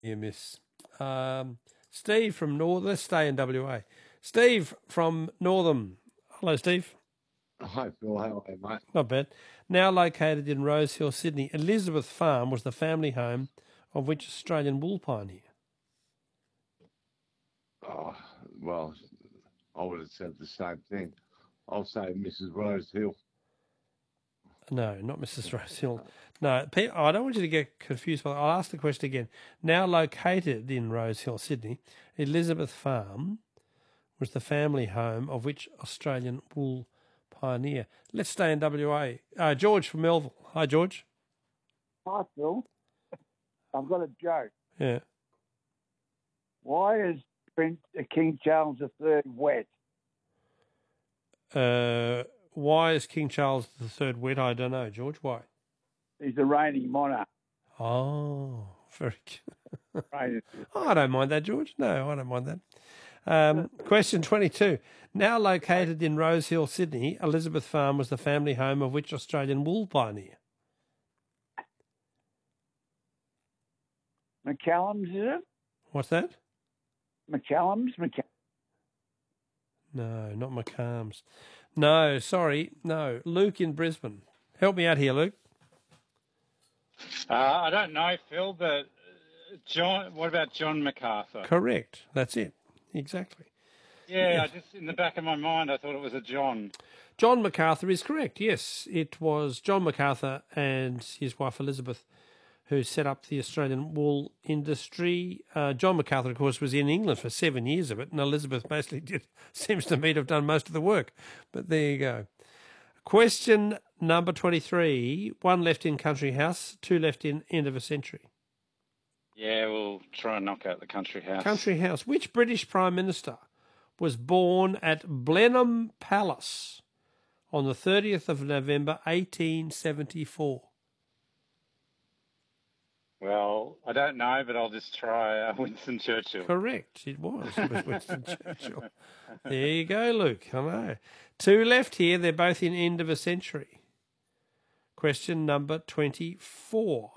You miss. Steve from North. Let's stay in WA. Steve from Northam. Hello, Steve. Hi, Phil. How are you, mate? Not bad. Now located in Rosehill, Sydney, Elizabeth Farm was the family home of which Australian wool pioneer? Oh, well, I would have said the same thing. I'll say Mrs. Rosehill. No, not Mrs. Rosehill. No, I don't want you to get confused. I'll ask the question again. Now located in Rosehill, Sydney, Elizabeth Farm was the family home of which Australian wool pioneer? Let's stay in WA. George from Melville. Hi, George. Hi, Phil. I've got a joke. Yeah. Why is King Charles III wet? Why is King Charles III wet? I don't know, George. Why? He's the reigning monarch. Oh, very good. Right. Oh, I don't mind that, George. No, I don't mind that. Question 22. Now located in Rosehill, Sydney, Elizabeth Farm was the family home of which Australian wool pioneer? McCallum's, is it? What's that? McCallum's? No, not McCarm's. No, sorry. No, Luke in Brisbane. Help me out here, Luke. I don't know, Phil, but John. What about John MacArthur? Correct. That's it. Exactly. Yeah, I just in the back of my mind, I thought it was a John. John MacArthur is correct. Yes, it was John MacArthur and his wife Elizabeth who set up the Australian wool industry. John MacArthur, of course, was in England for 7 years of it, and Elizabeth basically seems to me to have done most of the work. But there you go. Question number 23. 1 left in Country House, 2 left in End of a Century. Yeah, we'll try and knock out the Country House. Country House. Which British Prime Minister was born at Blenheim Palace on the 30th of November 1874? Well, I don't know, but I'll just try Winston Churchill. Correct. It was Winston Churchill. There you go, Luke. I know. 2 left here. They're both in End of a Century. Question number 24.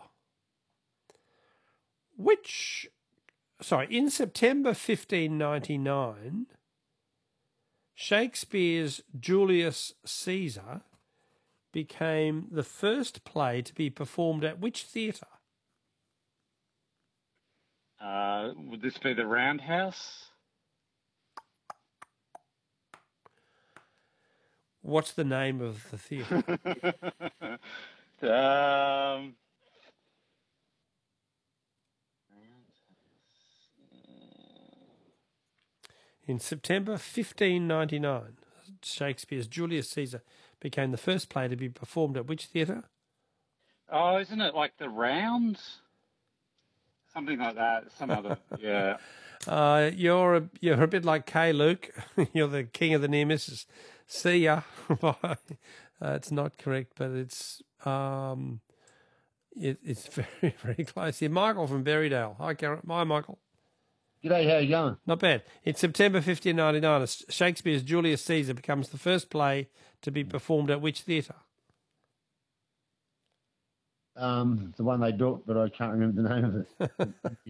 In September 1599, Shakespeare's Julius Caesar became the first play to be performed at which theatre? Would this be the Roundhouse? What's the name of the theatre? In September 1599, Shakespeare's Julius Caesar became the first play to be performed at which theatre? Oh, isn't it like the Rounds? Something like that. Some other, yeah. You're a bit like Kay, Luke. You're the king of the near misses. See ya. It's not correct, but it's very, very close here. Michael from Berrydale. Hi, Michael. G'day, how you going? Not bad. In September 1599, Shakespeare's Julius Caesar becomes the first play to be performed at which theatre? The one they built, but I can't remember the name of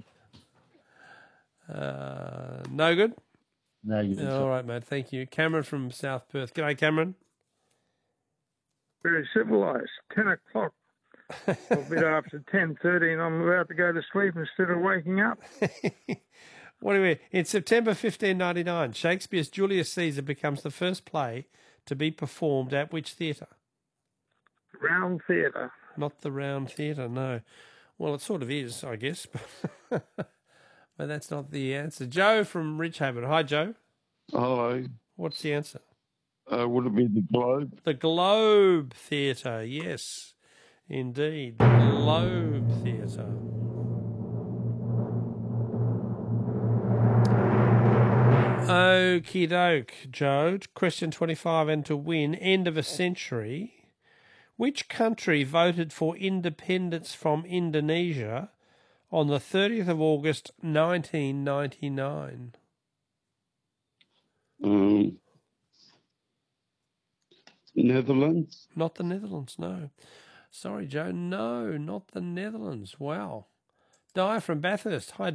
it. No good? No, you didn't. All right, mate. Thank you. Cameron from South Perth. G'day, Cameron. Very civilised. 10 o'clock. A bit after 10:30, and I'm about to go to sleep instead of waking up. What do we? In September 1599, Shakespeare's Julius Caesar becomes the first play to be performed at which theatre? Round Theatre. Not the Round Theatre, no. Well, it sort of is, I guess, but that's not the answer. Joe from Ridgehaven. Hi, Joe. Hello. What's the answer? Would it be the Globe? The Globe Theatre, yes, indeed. The Globe Theatre. Okie doke, Joe. Question 25, and to win, End of a Century. Which country voted for independence from Indonesia on the 30th of August 1999? Netherlands? Not the Netherlands, no. Sorry, Joe. No, not the Netherlands. Wow. Di from Bathurst. Hi,